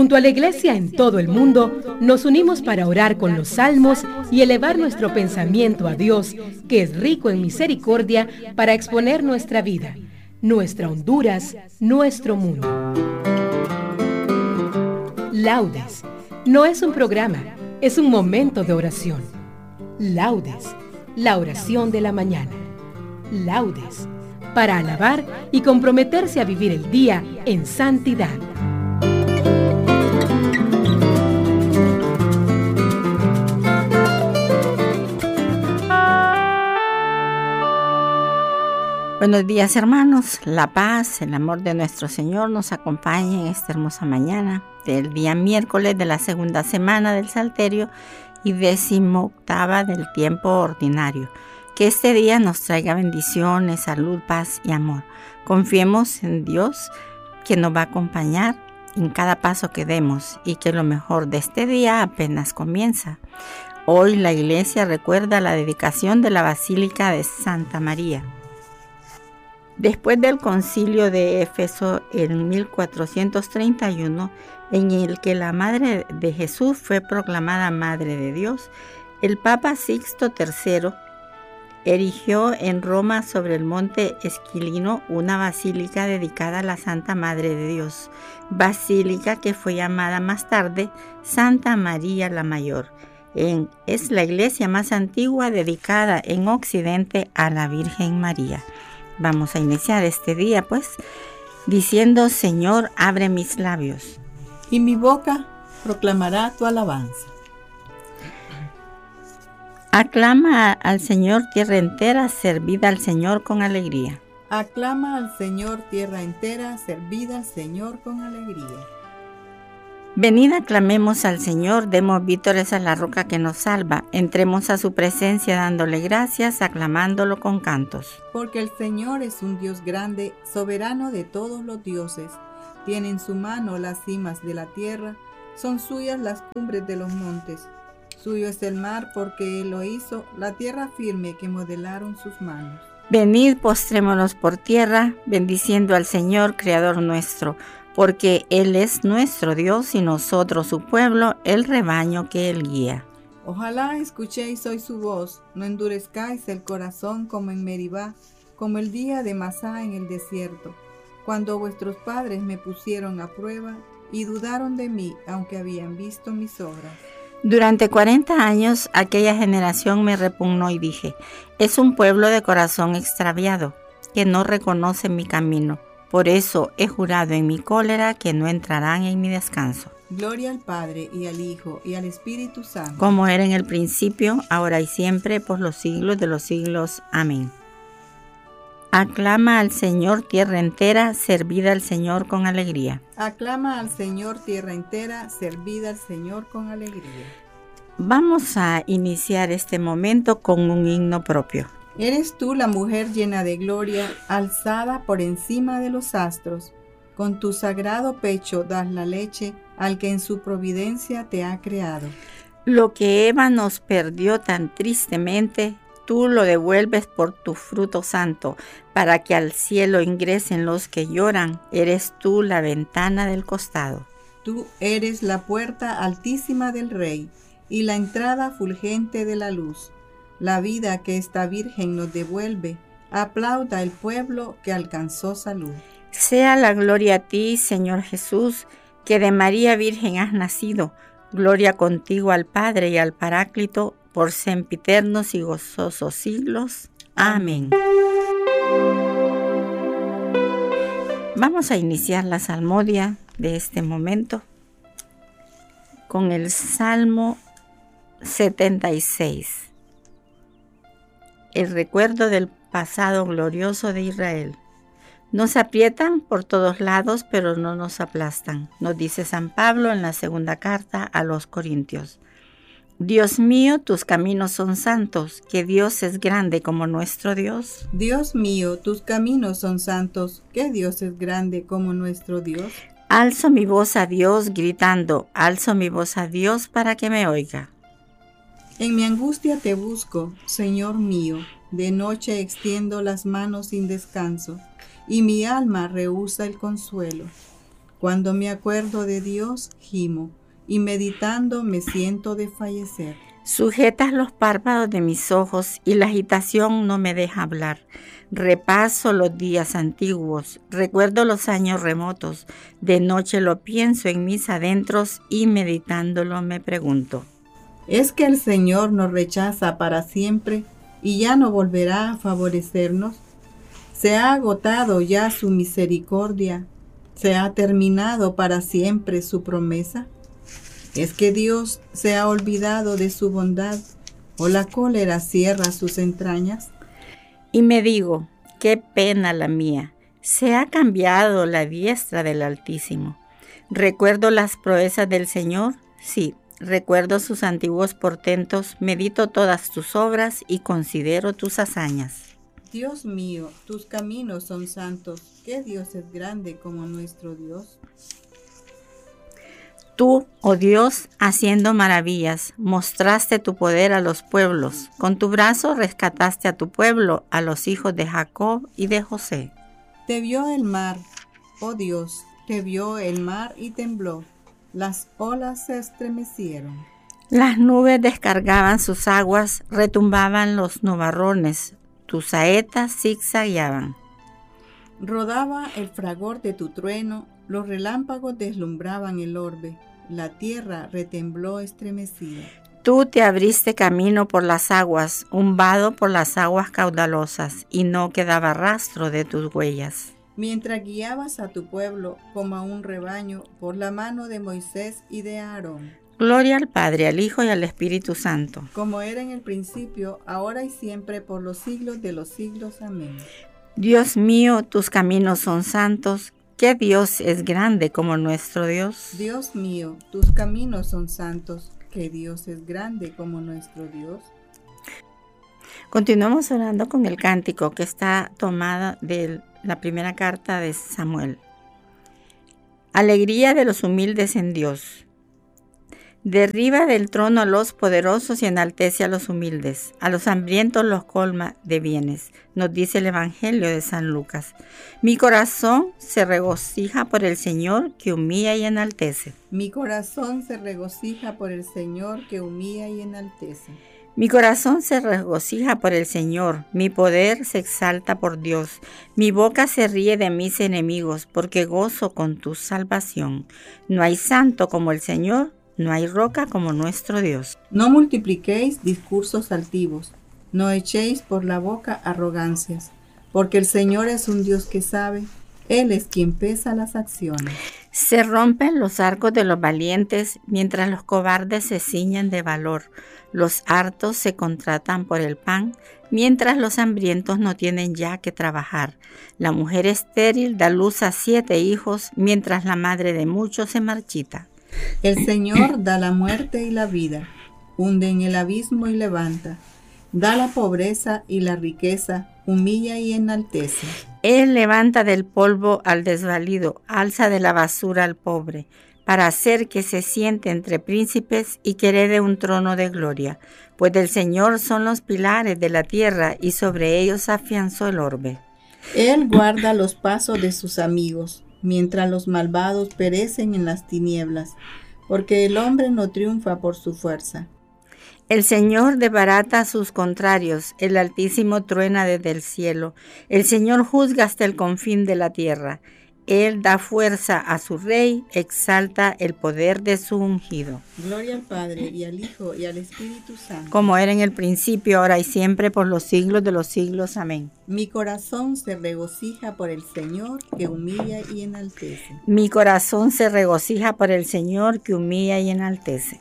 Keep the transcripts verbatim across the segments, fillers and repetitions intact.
Junto a la Iglesia en todo el mundo, nos unimos para orar con los salmos y elevar nuestro pensamiento a Dios, que es rico en misericordia, para exponer nuestra vida, nuestra Honduras, nuestro mundo. Laudes no es un programa, es un momento de oración. Laudes, la oración de la mañana. Laudes, para alabar y comprometerse a vivir el día en santidad. Buenos días, hermanos. La paz, el amor de nuestro Señor nos acompaña en esta hermosa mañana del día miércoles de la segunda semana del Salterio y décimo octava del tiempo ordinario. Que este día nos traiga bendiciones, salud, paz y amor. Confiemos en Dios, que nos va a acompañar en cada paso que demos y que lo mejor de este día apenas comienza. Hoy la Iglesia recuerda la dedicación de la Basílica de Santa María. Después del concilio de Éfeso en mil cuatrocientos treinta y uno, en el que la Madre de Jesús fue proclamada Madre de Dios, el Papa Sixto tercero erigió en Roma sobre el monte Esquilino una basílica dedicada a la Santa Madre de Dios, basílica que fue llamada más tarde Santa María la Mayor. En, es la iglesia más antigua dedicada en Occidente a la Virgen María. Vamos a iniciar este día, pues, diciendo: Señor, abre mis labios, y mi boca proclamará tu alabanza. Aclama al Señor tierra entera, servid al Señor con alegría. Aclama al Señor tierra entera, servid al Señor con alegría. Venid, aclamemos al Señor, demos vítores a la roca que nos salva, entremos a su presencia dándole gracias, aclamándolo con cantos. Porque el Señor es un Dios grande, soberano de todos los dioses. Tiene en su mano las cimas de la tierra, son suyas las cumbres de los montes. Suyo es el mar porque Él lo hizo, la tierra firme que modelaron sus manos. Venid, postrémonos por tierra, bendiciendo al Señor, Creador nuestro, porque Él es nuestro Dios y nosotros su pueblo, el rebaño que Él guía. Ojalá escuchéis hoy su voz, no endurezcáis el corazón como en Meribá, como el día de Masá en el desierto, cuando vuestros padres me pusieron a prueba y dudaron de mí, aunque habían visto mis obras. Durante cuarenta años aquella generación me repugnó y dije: es un pueblo de corazón extraviado, que no reconoce mi camino. Por eso he jurado en mi cólera que no entrarán en mi descanso. Gloria al Padre, y al Hijo, y al Espíritu Santo. Como era en el principio, ahora y siempre, por los siglos de los siglos. Amén. Aclama al Señor tierra entera, servid al Señor con alegría. Aclama al Señor tierra entera, servid al Señor con alegría. Vamos a iniciar este momento con un himno propio. Eres tú la mujer llena de gloria, alzada por encima de los astros. Con tu sagrado pecho das la leche al que en su providencia te ha creado. Lo que Eva nos perdió tan tristemente, tú lo devuelves por tu fruto santo, para que al cielo ingresen los que lloran. Eres tú la ventana del costado. Tú eres la puerta altísima del Rey y la entrada fulgente de la luz. La vida que esta Virgen nos devuelve, aplauda el pueblo que alcanzó salud. Sea la gloria a ti, Señor Jesús, que de María Virgen has nacido. Gloria contigo al Padre y al Paráclito, por sempiternos y gozosos siglos. Amén. Vamos a iniciar la salmodia de este momento con el Salmo setenta y seis. El recuerdo del pasado glorioso de Israel. Nos aprietan por todos lados, pero no nos aplastan, nos dice San Pablo en la segunda carta a los Corintios. Dios mío, tus caminos son santos, que Dios es grande como nuestro Dios. Dios mío, tus caminos son santos, que Dios es grande como nuestro Dios. Alzo mi voz a Dios gritando, alzo mi voz a Dios para que me oiga. En mi angustia te busco, Señor mío, de noche extiendo las manos sin descanso, y mi alma rehúsa el consuelo. Cuando me acuerdo de Dios, gimo, y meditando me siento desfallecer. Sujetas los párpados de mis ojos y la agitación no me deja hablar. Repaso los días antiguos, recuerdo los años remotos. De noche lo pienso en mis adentros y meditándolo me pregunto: ¿es que el Señor nos rechaza para siempre y ya no volverá a favorecernos? ¿Se ha agotado ya su misericordia? ¿Se ha terminado para siempre su promesa? ¿Es que Dios se ha olvidado de su bondad o la cólera cierra sus entrañas? Y me digo, qué pena la mía, se ha cambiado la diestra del Altísimo. ¿Recuerdo las proezas del Señor? Sí, recuerdo sus antiguos portentos, medito todas tus obras y considero tus hazañas. Dios mío, tus caminos son santos. ¿Qué Dios es grande como nuestro Dios? Tú, oh Dios, haciendo maravillas, mostraste tu poder a los pueblos. Con tu brazo rescataste a tu pueblo, a los hijos de Jacob y de José. Te vio el mar, oh Dios, te vio el mar y tembló. Las olas se estremecieron. Las nubes descargaban sus aguas, retumbaban los nubarrones, tus saetas zigzagueaban. Rodaba el fragor de tu trueno, los relámpagos deslumbraban el orbe, la tierra retembló estremecida. Tú te abriste camino por las aguas, un vado por las aguas caudalosas, y no quedaba rastro de tus huellas. Mientras guiabas a tu pueblo como a un rebaño por la mano de Moisés y de Aarón. Gloria al Padre, al Hijo y al Espíritu Santo. Como era en el principio, ahora y siempre, por los siglos de los siglos. Amén. Dios mío, tus caminos son santos. ¿Qué Dios es grande como nuestro Dios? Dios mío, tus caminos son santos. ¿Qué Dios es grande como nuestro Dios? Continuamos orando con el cántico que está tomada de la primera carta de Samuel. Alegría de los humildes en Dios. Derriba del trono a los poderosos y enaltece a los humildes. A los hambrientos los colma de bienes, nos dice el Evangelio de San Lucas. Mi corazón se regocija por el Señor que humilla y enaltece. Mi corazón se regocija por el Señor que humilla y enaltece. Mi corazón se regocija por el Señor, mi poder se exalta por Dios. Mi boca se ríe de mis enemigos, porque gozo con tu salvación. No hay santo como el Señor, no hay roca como nuestro Dios. No multipliquéis discursos altivos, no echéis por la boca arrogancias, porque el Señor es un Dios que sabe, Él es quien pesa las acciones. Se rompen los arcos de los valientes, mientras los cobardes se ciñen de valor. Los hartos se contratan por el pan, mientras los hambrientos no tienen ya que trabajar. La mujer estéril da luz a siete hijos, mientras la madre de muchos se marchita. El Señor da la muerte y la vida, hunde en el abismo y levanta, da la pobreza y la riqueza, humilla y enaltece. Él levanta del polvo al desvalido, alza de la basura al pobre, para hacer que se siente entre príncipes y que herede un trono de gloria, pues del Señor son los pilares de la tierra y sobre ellos afianzó el orbe. Él guarda los pasos de sus amigos, mientras los malvados perecen en las tinieblas, porque el hombre no triunfa por su fuerza. El Señor desbarata a sus contrarios, el Altísimo truena desde el cielo, el Señor juzga hasta el confín de la tierra. Él da fuerza a su rey, exalta el poder de su ungido. Gloria al Padre, y al Hijo, y al Espíritu Santo. Como era en el principio, ahora y siempre, por los siglos de los siglos. Amén. Mi corazón se regocija por el Señor, que humilla y enaltece. Mi corazón se regocija por el Señor, que humilla y enaltece.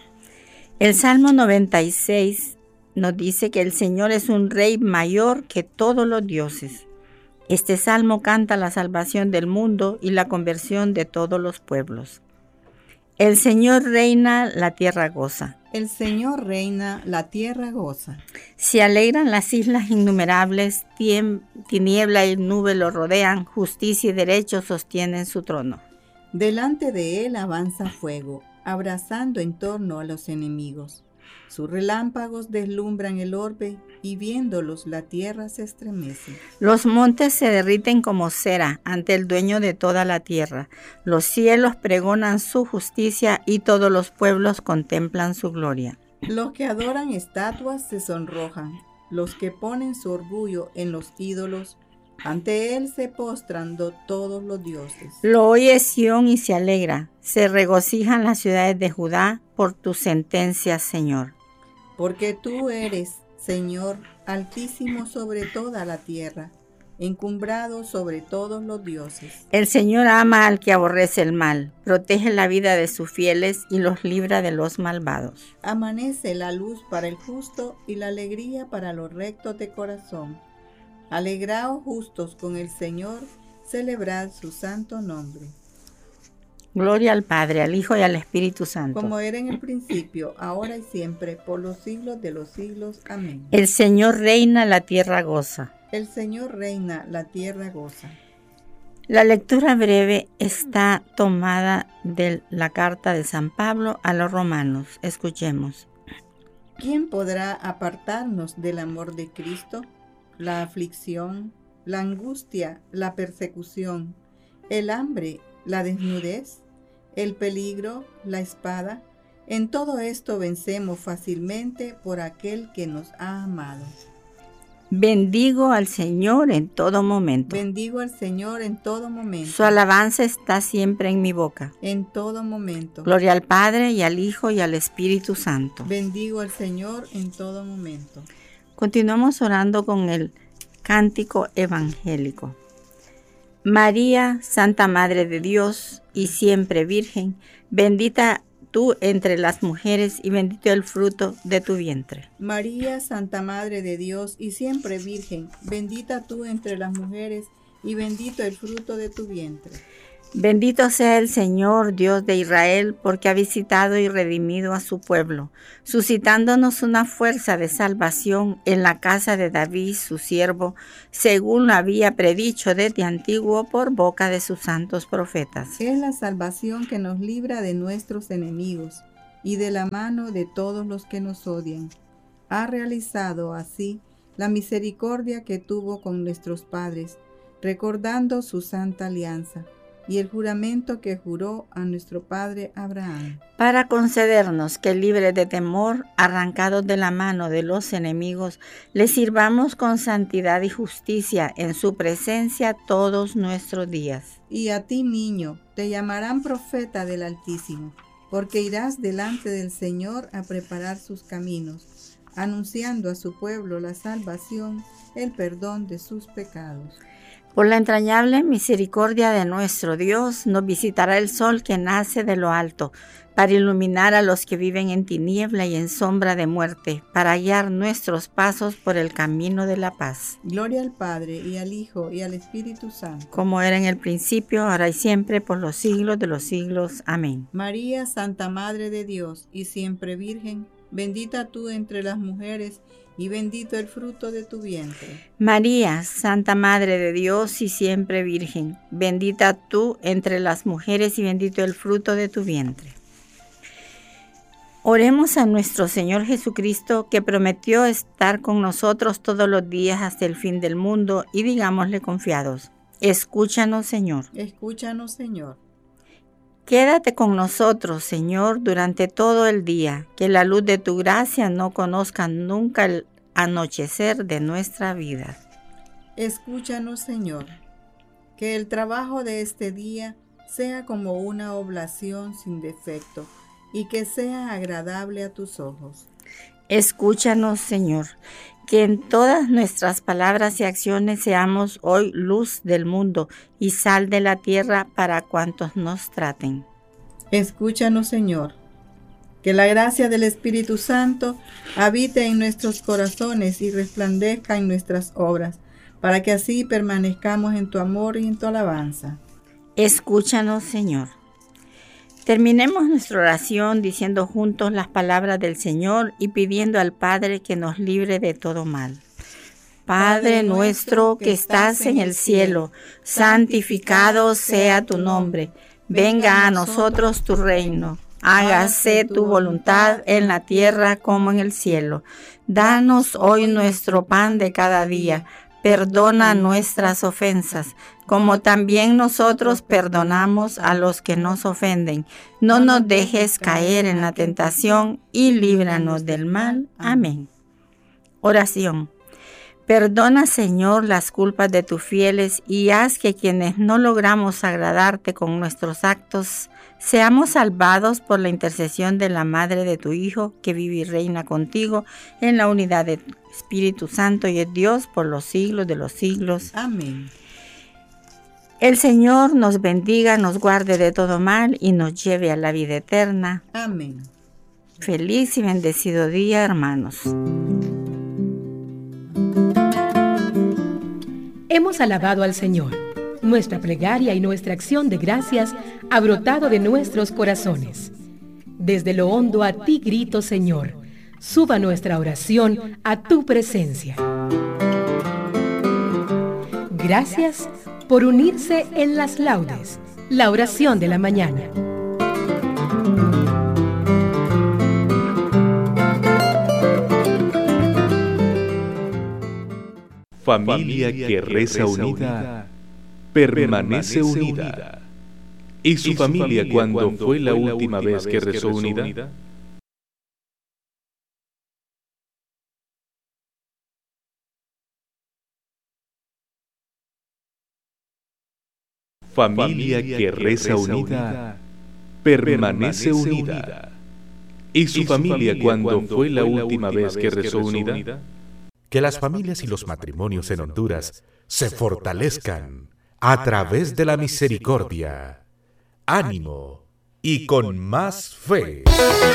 El Salmo noventa y seis nos dice que el Señor es un rey mayor que todos los dioses. Este salmo canta la salvación del mundo y la conversión de todos los pueblos. El Señor reina, la tierra goza. El Señor reina, la tierra goza. Se alegran las islas innumerables, tiem, tiniebla y nube lo rodean, justicia y derecho sostienen su trono. Delante de él avanza fuego, abrazando en torno a los enemigos. Sus relámpagos deslumbran el orbe y viéndolos la tierra se estremece. Los montes se derriten como cera ante el dueño de toda la tierra. Los cielos pregonan su justicia y todos los pueblos contemplan su gloria. Los que adoran estatuas se sonrojan. Los que ponen su orgullo en los ídolos, ante él se postran do- todos los dioses. Lo oye Sión y se alegra. Se regocijan las ciudades de Judá por tus sentencias, Señor. Porque tú eres, Señor, altísimo sobre toda la tierra, encumbrado sobre todos los dioses. El Señor ama al que aborrece el mal, protege la vida de sus fieles y los libra de los malvados. Amanece la luz para el justo y la alegría para los rectos de corazón. Alegraos justos con el Señor, celebrad su santo nombre. Gloria al Padre, al Hijo y al Espíritu Santo. Como era en el principio, ahora y siempre, por los siglos de los siglos. Amén. El Señor reina, la tierra goza. El Señor reina, la tierra goza. La lectura breve está tomada de la carta de San Pablo a los romanos. Escuchemos. ¿Quién podrá apartarnos del amor de Cristo? La aflicción, la angustia, la persecución, el hambre, la desnudez, el peligro, la espada. En todo esto vencemos fácilmente por aquel que nos ha amado. Bendigo al Señor en todo momento. Bendigo al Señor en todo momento. Su alabanza está siempre en mi boca. En todo momento. Gloria al Padre y al Hijo y al Espíritu Santo. Bendigo al Señor en todo momento. Continuamos orando con el cántico evangélico. María, Santa Madre de Dios y siempre Virgen, bendita tú entre las mujeres y bendito el fruto de tu vientre. María, Santa Madre de Dios y siempre Virgen, bendita tú entre las mujeres y bendito el fruto de tu vientre. Bendito sea el Señor, Dios de Israel, porque ha visitado y redimido a su pueblo, suscitándonos una fuerza de salvación en la casa de David, su siervo, según lo había predicho desde antiguo por boca de sus santos profetas. Es la salvación que nos libra de nuestros enemigos y de la mano de todos los que nos odian. Ha realizado así la misericordia que tuvo con nuestros padres, recordando su santa alianza y el juramento que juró a nuestro padre Abraham. Para concedernos que, libres de temor, arrancados de la mano de los enemigos, le sirvamos con santidad y justicia en su presencia todos nuestros días. Y a ti, niño, te llamarán profeta del Altísimo, porque irás delante del Señor a preparar sus caminos, anunciando a su pueblo la salvación, el perdón de sus pecados. Por la entrañable misericordia de nuestro Dios, nos visitará el sol que nace de lo alto, para iluminar a los que viven en tiniebla y en sombra de muerte, para guiar nuestros pasos por el camino de la paz. Gloria al Padre, y al Hijo, y al Espíritu Santo. Como era en el principio, ahora y siempre, por los siglos de los siglos. Amén. María, Santa Madre de Dios, y siempre Virgen, bendita tú entre las mujeres, y bendito el fruto de tu vientre. María, Santa Madre de Dios y siempre Virgen, bendita tú entre las mujeres y bendito el fruto de tu vientre. Oremos a nuestro Señor Jesucristo, que prometió estar con nosotros todos los días hasta el fin del mundo, y digámosle confiados: escúchanos, Señor. Escúchanos, Señor. Quédate con nosotros, Señor, durante todo el día, que la luz de tu gracia no conozca nunca el anochecer de nuestra vida. Escúchanos, Señor. Que el trabajo de este día sea como una oblación sin defecto y que sea agradable a tus ojos. Escúchanos, Señor, que en todas nuestras palabras y acciones seamos hoy luz del mundo y sal de la tierra para cuantos nos traten. Escúchanos, Señor. Que la gracia del Espíritu Santo habite en nuestros corazones y resplandezca en nuestras obras, para que así permanezcamos en tu amor y en tu alabanza. Escúchanos, Señor. Terminemos nuestra oración diciendo juntos las palabras del Señor y pidiendo al Padre que nos libre de todo mal. Padre nuestro que estás en el cielo, santificado sea tu nombre. Venga a nosotros tu reino. Hágase tu voluntad en la tierra como en el cielo. Danos hoy nuestro pan de cada día. Perdona nuestras ofensas, como también nosotros perdonamos a los que nos ofenden. No nos dejes caer en la tentación y líbranos del mal. Amén. Oración. Perdona, Señor, las culpas de tus fieles y haz que quienes no logramos agradarte con nuestros actos, seamos salvados por la intercesión de la Madre de tu Hijo, que vive y reina contigo en la unidad del Espíritu Santo y es Dios por los siglos de los siglos. Amén. El Señor nos bendiga, nos guarde de todo mal y nos lleve a la vida eterna. Amén. Feliz y bendecido día, hermanos. Hemos alabado al Señor. Nuestra plegaria y nuestra acción de gracias ha brotado de nuestros corazones. Desde lo hondo a ti grito, Señor. Suba nuestra oración a tu presencia. Gracias por unirse en las laudes, la oración de la mañana. Familia que reza unida, permanece unida. ¿Y su familia cuándo fue la última vez que rezó unida? Familia que reza unida, permanece unida. ¿Y su familia cuándo fue la última vez que rezó unida? Que las familias y los matrimonios en Honduras se fortalezcan a través de la misericordia, ánimo y con más fe.